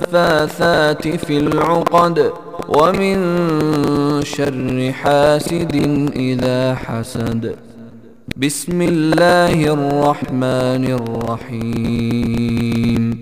النفاثات في العقد ومن شر حاسد إذا حسد. بسم الله الرحمن الرحيم.